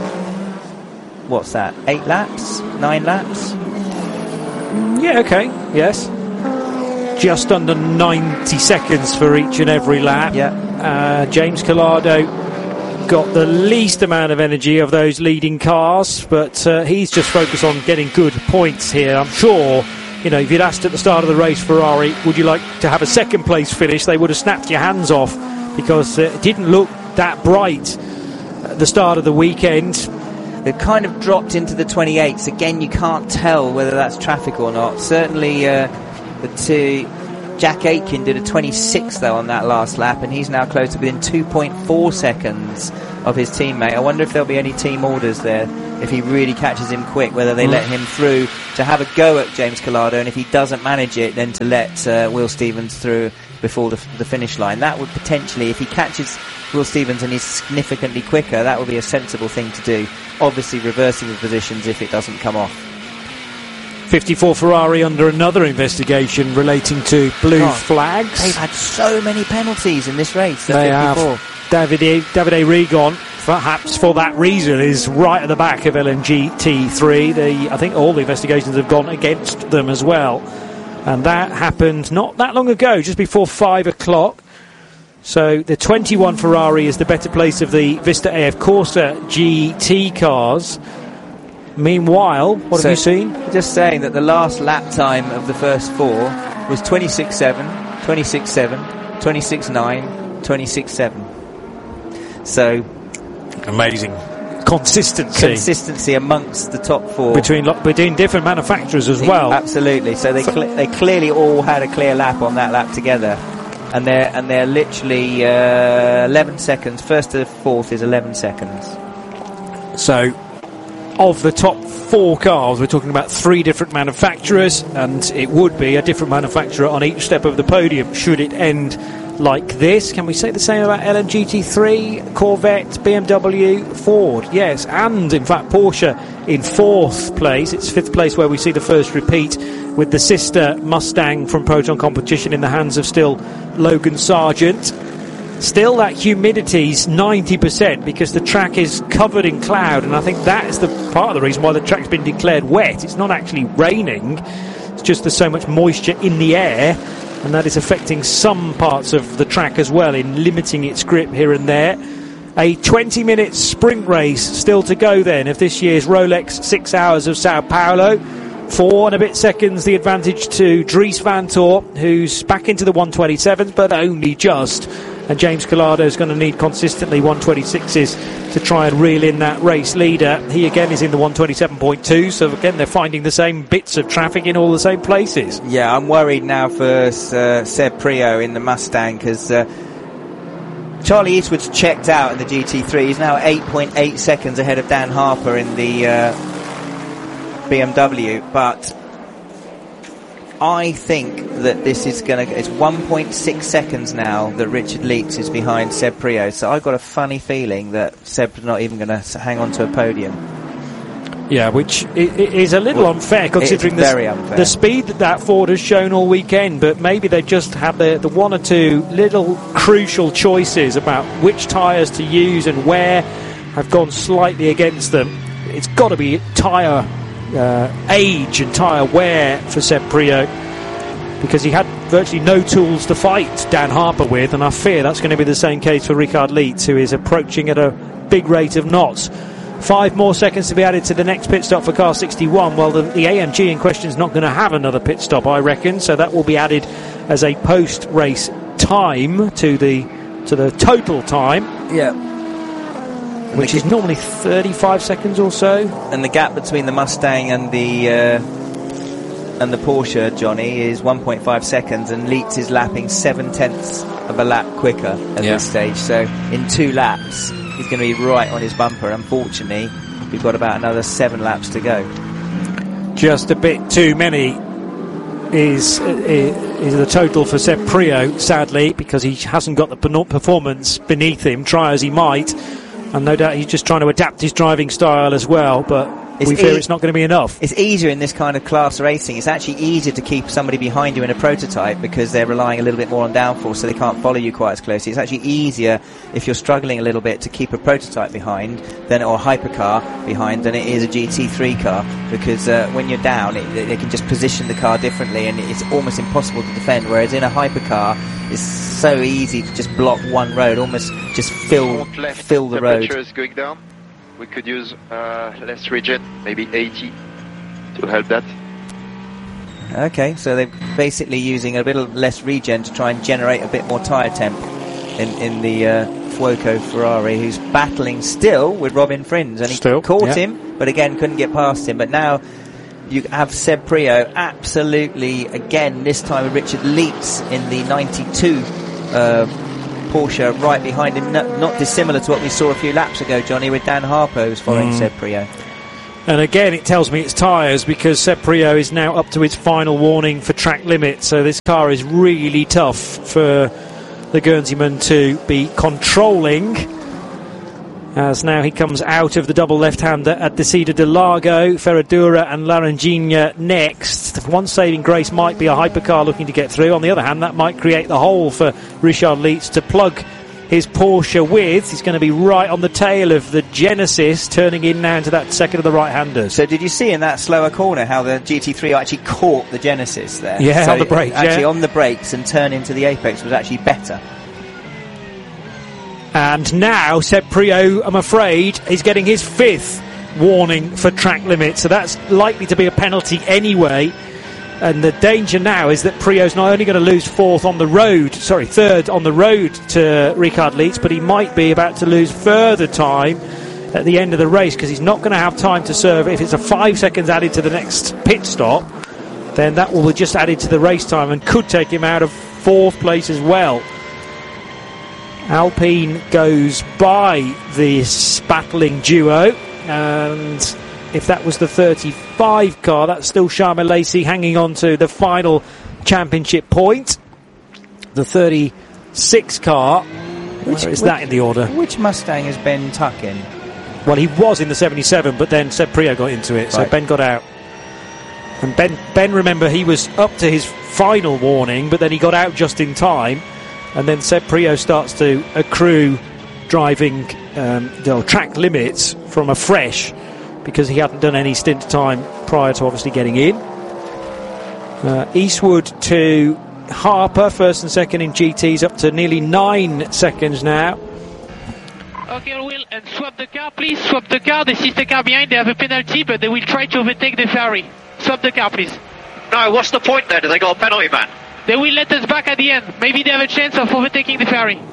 what's that, eight laps? Nine laps? Yeah, okay, yes. Just under ninety seconds for each and every lap. Yeah. Uh, James Collado got the least amount of energy of those leading cars, but uh, he's just focused on getting good points here. I'm sure, you know, if you'd asked at the start of the race, Ferrari, would you like to have a second place finish, they would have snapped your hands off, because uh, it didn't look that bright at the start of the weekend. They've kind of dropped into the twenty-eights. Again, you can't tell whether that's traffic or not. Certainly, uh, the two... Jack Aitken did a twenty-six though on that last lap, and he's now close to within two point four seconds of his teammate. I wonder if there'll be any team orders there if he really catches him quick, whether they mm. let him through to have a go at James Collado, and if he doesn't manage it, then to let uh, Will Stevens through before the, the finish line. That would potentially, if he catches Will Stevens and he's significantly quicker, that would be a sensible thing to do. Obviously reversing the positions if it doesn't come off. fifty-four Ferrari under another investigation relating to blue God, flags. They've had so many penalties in this race. They have. David A. Davide Rigon, perhaps for that reason, is right at the back of L M G T three. They, I think all the investigations have gone against them as well. And that happened not that long ago, just before five o'clock. So the twenty-one Ferrari is the better place of the Vista A F Corsa G T cars. Meanwhile, what so, have you seen? Just saying that the last lap time of the first four was twenty-six seven, twenty-six seven, twenty-six nine, twenty-six seven. So amazing consistency, consistency amongst the top four between between different manufacturers as well. Absolutely. So they cl- they clearly all had a clear lap on that lap together, and they're and they're literally uh, eleven seconds. First to fourth is eleven seconds. So, of the top four cars, we're talking about three different manufacturers, and it would be a different manufacturer on each step of the podium should it end like this. Can we say the same about L M G T three, Corvette, B M W, Ford? Yes, and in fact Porsche in fourth place. It's fifth place where we see the first repeat, with the sister Mustang from Proton Competition in the hands of still Logan Sargent. Still, that humidity's ninety percent because the track is covered in cloud, and I think that is the part of the reason why the track's been declared wet. It's not actually raining, it's just there's so much moisture in the air, and that is affecting some parts of the track as well in limiting its grip here and there. A twenty minute sprint race still to go then of this year's Rolex six hours of Sao Paulo. Four and a bit seconds the advantage to Dries Van Tor, who's back into the one twenty-sevens, but only just. And James Collado is going to need consistently one twenty-sixes to try and reel in that race leader. He again is in the one twenty-seven point two, so again they're finding the same bits of traffic in all the same places. Yeah, I'm worried now for uh, Seb Priaulx in the Mustang, because uh, Charlie Eastwood's checked out in the G T three. He's now eight point eight seconds ahead of Dan Harper in the uh, B M W, but I think that this is going to... It's one point six seconds now that Richard Leeds is behind Seb Priaulx, so I've got a funny feeling that Seb's not even going to hang on to a podium. Yeah, which is a little well, unfair considering the, unfair. the speed that that Ford has shown all weekend, but maybe they just have the, the one or two little crucial choices about which tyres to use and where have gone slightly against them. It's got to be tyre uh, age and tyre wear for Seb Priaulx, because he had virtually no tools to fight Dan Harper with, and I fear that's going to be the same case for Richard Leeds, who is approaching at a big rate of knots. Five more seconds to be added to the next pit stop for car sixty-one. Well, the, the A M G in question is not going to have another pit stop, I reckon, so that will be added as a post-race time to the to the total time. Yeah. Which is normally thirty-five seconds or so. And the gap between the Mustang and the uh, and the Porsche, Johnny, is one point five seconds, and Leeds is lapping seven tenths of a lap quicker at yeah. this stage. So in two laps, he's going to be right on his bumper. Unfortunately, we've got about another seven laps to go. Just a bit too many is is the total for Seb Priaulx, sadly, because he hasn't got the performance beneath him, try as he might. And no doubt he's just trying to adapt his driving style as well, but It's we fear e- it's not going to be enough. It's easier in this kind of class racing. It's actually easier to keep somebody behind you in a prototype because they're relying a little bit more on downforce, so they can't follow you quite as closely. It's actually easier if you're struggling a little bit to keep a prototype behind than or a hypercar behind than it is a G T three car, because uh, when you're down, it, they can just position the car differently, and it's almost impossible to defend. Whereas in a hypercar, it's so easy to just block one road, almost just fill fill the road. Temperature is going down. We could use uh, less regen, maybe eighty, to help that. Okay, so they're basically using a bit of less regen to try and generate a bit more tyre temp in, in the uh, Fuoco Ferrari, who's battling still with Robin Frins, and he still, caught yeah. him, but again couldn't get past him. But now you have Seb Priaulx absolutely, again, this time with Richard Leeds in the ninety-two uh, Porsche right behind him, not, not dissimilar to what we saw a few laps ago, Johnny, with Dan Harper who's following mm. Seb Priaulx. And again, it tells me it's tyres, because Seb Priaulx is now up to its final warning for track limit, so this car is really tough for the Guernseyman to be controlling, as now he comes out of the double left-hander at Desida de Largo. Ferradura and Laranjinha next. One saving grace might be a hypercar looking to get through. On the other hand, that might create the hole for Richard Leeds to plug his Porsche with. He's going to be right on the tail of the Genesis, turning in now into that second of the right-handers. So did you see in that slower corner how the G T three actually caught the Genesis there? Yeah, so on the brakes. Actually yeah. on the brakes and turn into the apex was actually better. And now Seb Priaulx, I'm afraid, is getting his fifth warning for track limit, so that's likely to be a penalty anyway. And the danger now is that Priaulx's not only going to lose fourth on the road, sorry, third on the road to Richard Leeds, but he might be about to lose further time at the end of the race, because he's not going to have time to serve. If it's a five seconds added to the next pit stop, then that will be just added to the race time and could take him out of fourth place as well. Alpine goes by this battling duo, and if that was the thirty-five car, that's still Charles Lacey hanging on to the final championship point. The thirty-six car, which is that in the order? Which Mustang is Ben Tuck in? Well, he was in the seventy-seven, but then Seb Priaulx got into it, so right. Ben got out. And Ben, Ben, remember, he was up to his final warning, but then he got out just in time. And then Seb Priaulx starts to accrue driving um, you know, track limits from afresh, because he hadn't done any stint time prior to obviously getting in. Uh, Eastwood to Harper, first and second in G Ts, up to nearly nine seconds now. Okay, Will, and swap the car, please. Swap the car. This is the car behind. They have a penalty, but they will try to overtake the Ferrari. Swap the car, please. No, what's the point there? Do they got a penalty, man? They will let us back at the end. Maybe they have a chance of overtaking the Ferrari.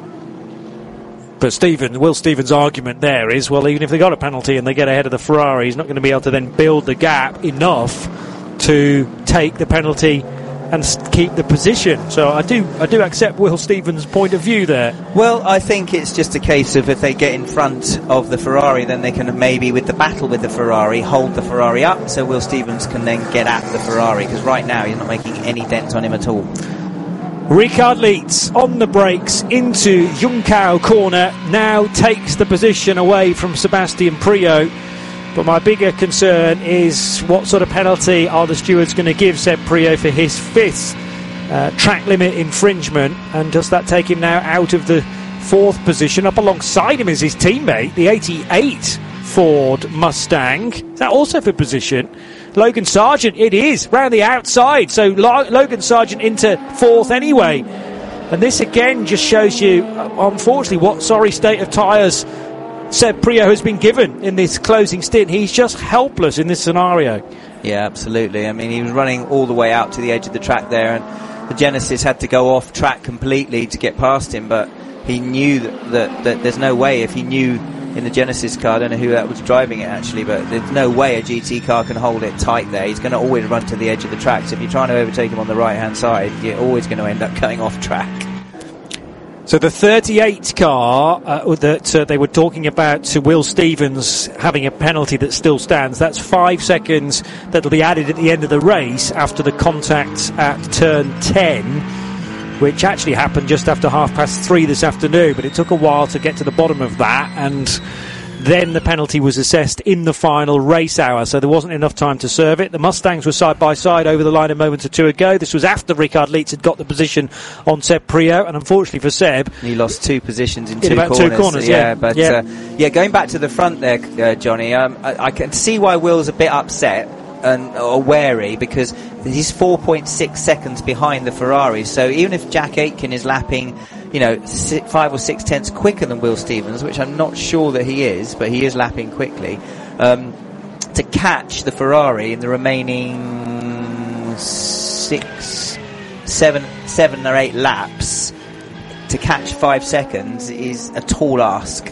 But Stephen, Will Stevens' argument there is, well, even if they got a penalty and they get ahead of the Ferrari, he's not going to be able to then build the gap enough to take the penalty and keep the position. So I do I do accept Will Stevens' point of view there. Well, I think it's just a case of if they get in front of the Ferrari, then they can maybe, with the battle with the Ferrari, hold the Ferrari up so Will Stevens can then get at the Ferrari, because right now he's not making any dent on him at all. Richard Leeds on the brakes into Juncao corner, now takes the position away from Sebastian Priaulx. But my bigger concern is what sort of penalty are the stewards going to give Seb Priaulx for his fifth uh, track limit infringement, and does that take him now out of the fourth position? Up alongside him is his teammate, the eighty-eight Ford Mustang. Is that also for position? Logan Sargent, it is, round the outside, so Lo- Logan Sargent into fourth anyway. And this again just shows you, uh, unfortunately, what sorry state of tyres Seb Priaulx has been given in this closing stint. He's just helpless in this scenario. Yeah, absolutely. I mean, he was running all the way out to the edge of the track there, and the Genesis had to go off track completely to get past him, but he knew that, that, that there's no way, if he knew in the Genesis car, I don't know who that was driving it actually, but there's no way a G T car can hold it tight there. He's going to always run to the edge of the track, so if you're trying to overtake him on the right hand side, you're always going to end up going off track. So the thirty-eight car uh, that uh, they were talking about to Will Stevens having a penalty that still stands, that's five seconds that'll be added at the end of the race after the contact at turn ten, which actually happened just after half past three this afternoon, but it took a while to get to the bottom of that, and Then the penalty was assessed in the final race hour, so there wasn't enough time to serve it. The Mustangs were side by side over the line a moment or two ago. This was after Ricard Leitz had got the position on Seb Priaulx, and unfortunately for Seb, he lost two positions in, in two about corners. two corners. Yeah, yeah, but yeah. Uh, yeah, going back to the front there, uh, Johnny. Um, I, I can see why Will's a bit upset and or wary, because he's four point six seconds behind the Ferrari. So even if Jack Aitken is lapping, you know, six, five or six tenths quicker than Will Stevens, which I'm not sure that he is, but he is lapping quickly, um, to catch the Ferrari in the remaining six, seven, seven or eight laps, to catch five seconds is a tall ask.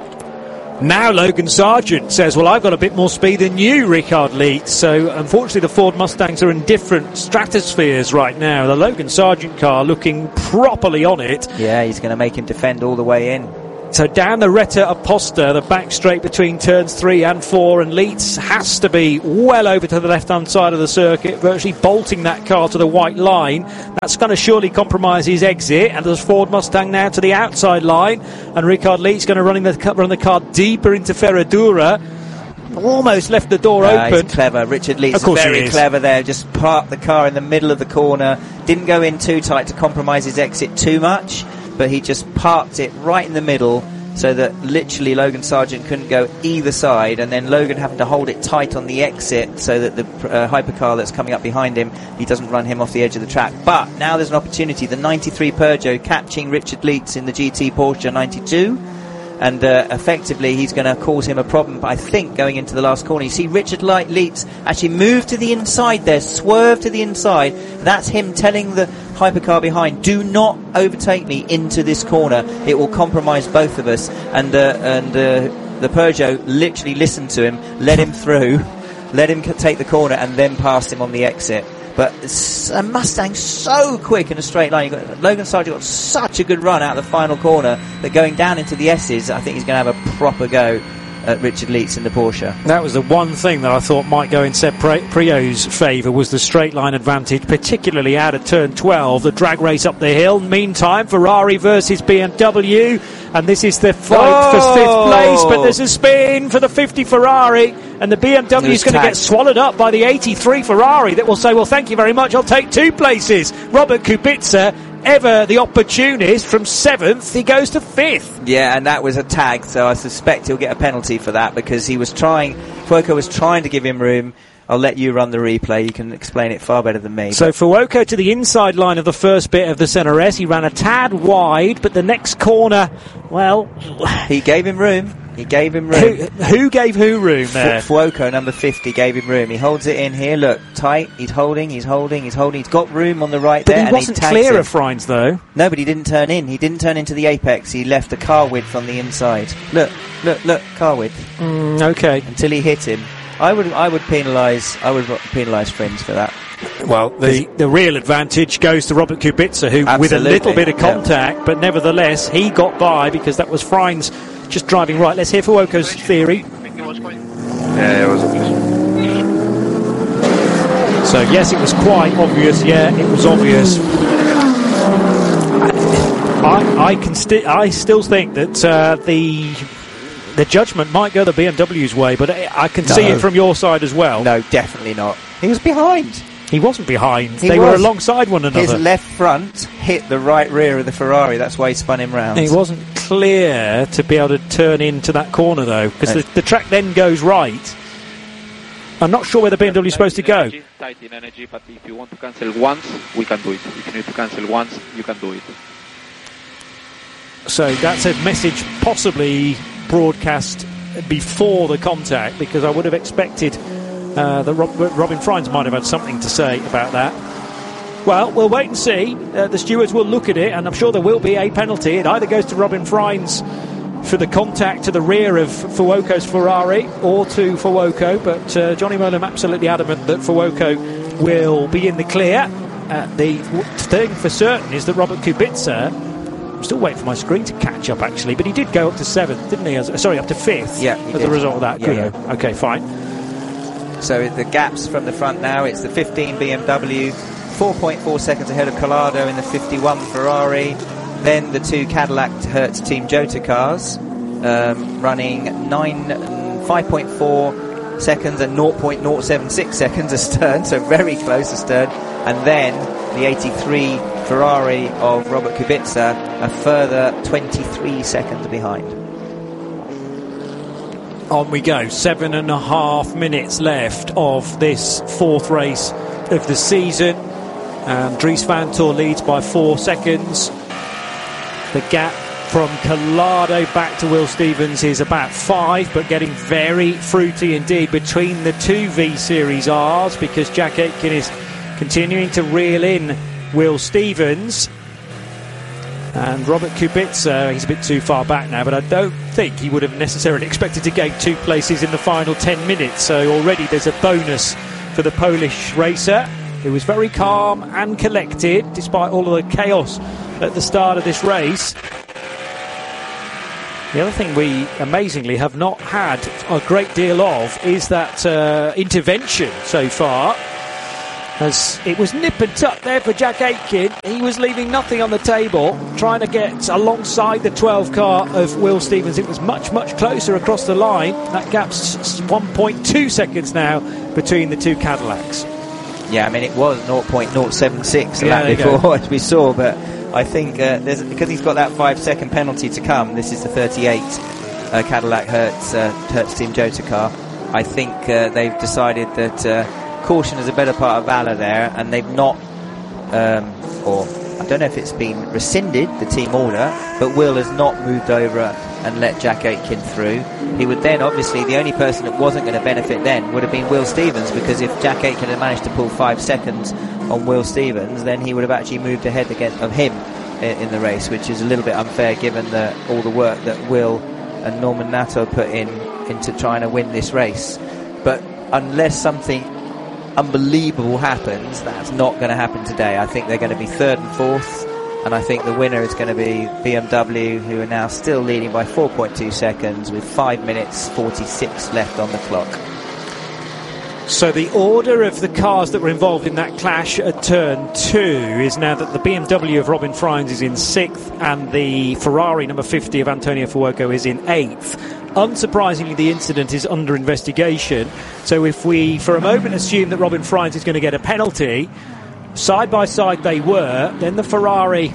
Now Logan Sargent says, well, I've got a bit more speed than you, Ricard Leitz. So unfortunately the Ford Mustangs are in different stratospheres right now. The Logan Sargent car looking properly on it. Yeah, he's going to make him defend all the way in. So down the Retta Aposta, the back straight between turns three and four, and Leitz has to be well over to the left-hand side of the circuit, virtually bolting that car to the white line. That's going to surely compromise his exit, and there's Ford Mustang now to the outside line, and Ricard Leitz going to run, the, run the car deeper into Ferradura. Almost left the door uh, open. He's clever. Richard Leitz of course is very he is. clever there. Just parked the car in the middle of the corner. Didn't go in too tight to compromise his exit too much, but he just parked it right in the middle so that literally Logan Sargent couldn't go either side, and then Logan having to hold it tight on the exit so that the uh, hypercar that's coming up behind him, he doesn't run him off the edge of the track. But now there's an opportunity. The ninety-three Peugeot catching Richard Leitz in the G T Porsche ninety-two, and uh, effectively he's going to cause him a problem, I think, going into the last corner. You see Richard Leitz actually move to the inside there, swerve to the inside. That's him telling the hypercar behind, do not overtake me into this corner, it will compromise both of us. And uh, and uh, the Peugeot literally listened to him, let him through, let him c- take the corner, and then passed him on the exit. But a Mustang so quick in a straight line. You've got, Logan Sargent got such a good run out of the final corner that going down into the S's, I think he's going to have a proper go at Richard Leitz in the Porsche. That was the one thing that I thought might go in Seb Priaulx's favour, was the straight line advantage, particularly out of turn twelve, the drag race up the hill. Meantime, Ferrari versus B M W, and this is the fight oh! for fifth place, but there's a spin for the fifty Ferrari, and the B M W is going to get swallowed up by the eighty-three Ferrari that will say, well, thank you very much, I'll take two places. Robert Kubica, ever the opportunist, from seventh, he goes to fifth. Yeah, and that was a tag, so I suspect he'll get a penalty for that, because he was trying, Fuoco was trying to give him room. I'll let you run the replay, you can explain it far better than me. So Fuoco to the inside line of the first bit of the Senna S, he ran a tad wide, but the next corner, well, he gave him room. He gave him room. Who, who gave who room there? Fuoco, number fifty, gave him room. He holds it in here. Look, tight. He's holding. He's holding. He's holding. He's got room on the right but there. But he wasn't clear of Freins, though. No, but he didn't turn in. He didn't turn into the apex. He left a car width on the inside. Look, look, look. Car width. Mm, okay. Until he hit him. I would, I would penalise. I would penalise Freins for that. Well, the, the real advantage goes to Robert Kubica, who, Absolutely. with a little bit of contact, yeah. but nevertheless, he got by because that was Freins just driving right. Let's hear Fuoco's theory. Yeah, it was obvious. So, yes, it was quite obvious. Yeah, it was obvious. I, I can sti- I still think that uh, the the judgment might go the B M W's way, but I, I can no. see it from your side as well. No, definitely not. He was behind. He wasn't behind. He they was. were alongside one another. His left front hit the right rear of the Ferrari. That's why he spun him round. He wasn't clear to be able to turn into that corner, though, because no. the, the track then goes right. I'm not sure where the B M W is supposed to go. Tight in energy, but if you want to cancel once, we can do it. If you need to cancel once, you can do it. So that's a message possibly broadcast before the contact, because I would have expected uh, that Rob, Robin Freins might have had something to say about that. Well, we'll wait and see. Uh, the stewards will look at it, and I'm sure there will be a penalty. It either goes to Robin Freins for the contact to the rear of Fuoco's Ferrari, or to Fuoco, but uh, Johnny Mowlem absolutely adamant that Fuoco will be in the clear. Uh, the thing for certain is that Robert Kubica, I'm still waiting for my screen to catch up actually, but he did go up to seventh, didn't he? As, sorry, up to fifth. Yeah, as did. a result of that. Yeah, Good. yeah. Okay, fine. So the gaps from the front now, it's the fifteen B M W, four point four seconds ahead of Collado in the fifty-one Ferrari, then the two Cadillac Hertz Team Jota cars, um, running nine, five point four seconds and zero point zero seven six seconds astern, so very close astern. And then the eighty-three Ferrari of Robert Kubica a further twenty-three seconds behind. On we go. Seven and a half minutes left of this fourth race of the season. And Dries Vanthoor leads by four seconds. The gap from Collado back to Will Stevens is about five, but getting very fruity indeed between the two V-Series Rs, because Jack Aitken is continuing to reel in Will Stevens. And Robert Kubica, he's a bit too far back now, but I don't think he would have necessarily expected to gain two places in the final ten minutes. So already there's a bonus for the Polish racer, who was very calm and collected despite all of the chaos at the start of this race. The other thing we amazingly have not had a great deal of is that uh, intervention so far. As it was nip and tuck there for Jack Aitken. He was leaving nothing on the table, trying to get alongside the twelve car of Will Stevens. It was much, much closer across the line. That gap's one point two seconds now between the two Cadillacs. Yeah, I mean, it was zero point zero seven six yeah, lap before, as we saw, but I think uh, there's, because he's got that five second penalty to come, this is the thirty-eight uh, Cadillac Hertz, uh, Hertz Team Jota car. I think uh, they've decided that uh, caution is a better part of valour there, and they've not, um, or I don't know if it's been rescinded, the team order, but Will has not moved over and let Jack Aitken through. He would then, obviously, the only person that wasn't going to benefit then would have been Will Stevens, because if Jack Aitken had managed to pull five seconds on Will Stevens, then he would have actually moved ahead again of him in, in the race, which is a little bit unfair given the, all the work that Will and Norman Nato put in into trying to win this race. But unless something unbelievable happens, that's not going to happen today. I think they're going to be third and fourth, and I think the winner is going to be B M W, who are now still leading by four point two seconds with five minutes forty-six left on the clock. So the order of the cars that were involved in that clash at turn two is now that the B M W of Robin Frijns is in sixth and the Ferrari number fifty of Antonio Fuoco is in eighth. Unsurprisingly, the incident is under investigation. So if we, for a moment, assume that Robin Frijns is going to get a penalty, side by side they were, then the Ferrari...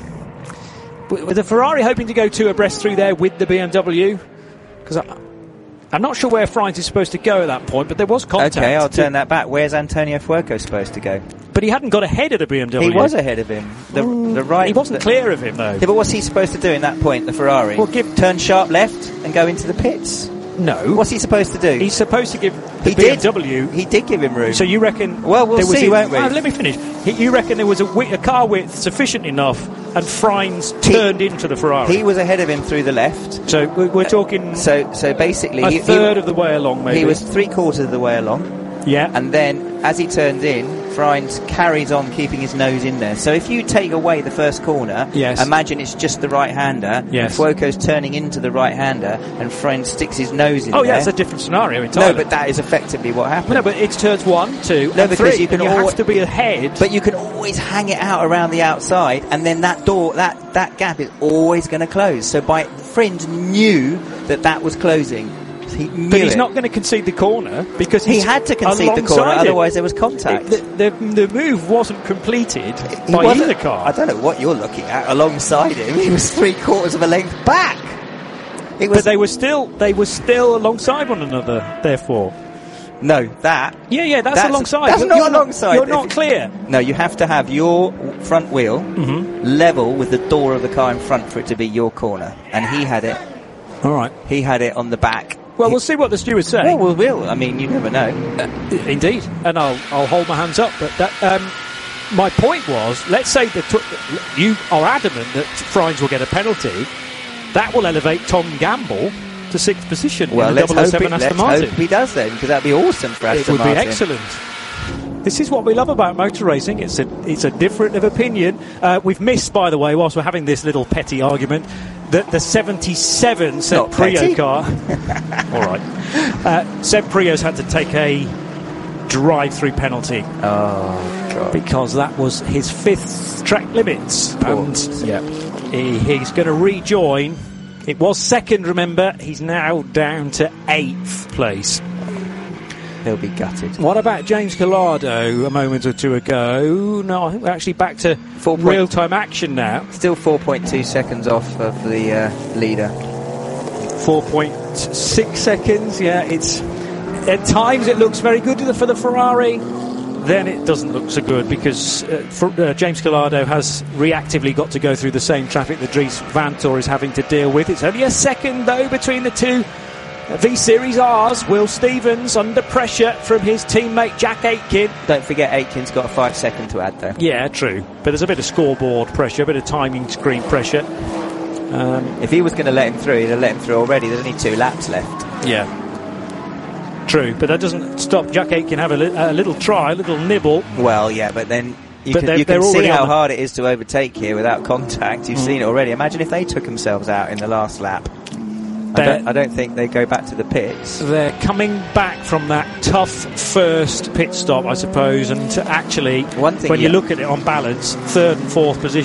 Were the Ferrari hoping to go two abreast through there with the B M W? Because I'm not sure where Frijns is supposed to go at that point, but there was contact. Okay, I'll turn that back. Where's Antonio Fuoco supposed to go? But he hadn't got ahead of the B M W. He was ahead of him. The, mm, the right. He wasn't the, clear of him, though. Yeah, but what's he supposed to do in that point, the Ferrari? Well, give, turn sharp left and go into the pits? No. What's he supposed to do? He's supposed to give the he B M W... Did. He did give him room. So you reckon... Well, we'll there was see, a, won't we? Oh, let me finish. He, you reckon there was a, wi- a car width sufficient enough and Frijns turned he, into the Ferrari? He was ahead of him through the left. So we're, we're talking... Uh, so so basically... A he, third he, of the way along, maybe. He was three quarters of the way along. Yeah. And then, as he turns in, Frijns carries on keeping his nose in there. So if you take away the first corner, yes. imagine it's just the right-hander, yes. and Fuoco's turning into the right-hander, and Frijns sticks his nose in oh, there. Oh, yeah, it's a different scenario entirely. No, but that is effectively what happened. No, but it's turns one, two, no, and because three, you can and you al- have to be ahead. But you can always hang it out around the outside, and then that door, that, that gap is always going to close. So by Frijns knew that that was closing. He but he's it. not going to concede the corner because he had to concede the corner, him. otherwise there was contact. It, the, the, the move wasn't completed he by wasn't, either car. I don't know what you're looking at. Alongside him, he was three quarters of a length back. It was, but they were still they were still alongside one another. Therefore, no, that yeah, yeah, that's, that's alongside. That's you're, not you're alongside. Not, you're not clear. No, you have to have your front wheel mm-hmm. level with the door of the car in front for it to be your corner, and he had it. All right, he had it on the back. Well, we'll see what the stewards say. Well, we will. I mean, you never know. Uh, indeed, and I'll I'll hold my hands up. But that, um, my point was, let's say that t- you are adamant that Frijns will get a penalty. That will elevate Tom Gamble to sixth position well, in the double oh seven it, Aston let's Martin. Hope he does then, because that'd be awesome for Aston Martin. It would Martin. be excellent. This is what we love about motor racing. It's a it's a difference of opinion. Uh, we've missed, by the way, whilst we're having this little petty argument, that the seventy-seven Seb Prio car. All right, uh, Seb Prio's had to take a drive-through penalty. Oh God! Because that was his fifth track limits, Poor. and yeah, he, he's going to rejoin It was second, remember. He's now down to eighth place. He'll be gutted. What about James Collado a moment or two ago? No, I think we're actually back to Four point- real-time action now. Still four point two seconds off of the uh, leader. four point six seconds, yeah. It's at times it looks very good for the Ferrari. Then it doesn't look so good because uh, for, uh, James Collado has reactively got to go through the same traffic that Dries Vanthoor is having to deal with. It's only a second, though, between the two V-Series R's. Will Stevens under pressure from his teammate Jack Aitken. Don't forget Aitken's got a five second to add, though. Yeah, true. But there's a bit of scoreboard pressure, a bit of timing screen pressure. Um, if he was going to let him through, he'd have let him through already. There's only two laps left. Yeah. True, but that doesn't stop Jack Aitken have a, li- a little try, a little nibble. Well, yeah, but then you but can, they're, you they're can see how the... hard it is to overtake here without contact. You've mm. seen it already. Imagine if they took themselves out in the last lap. I don't, I don't think they go back to the pits. They're coming back from that tough first pit stop, I suppose, and to actually, One thing when you yeah. look at it on balance, third and fourth position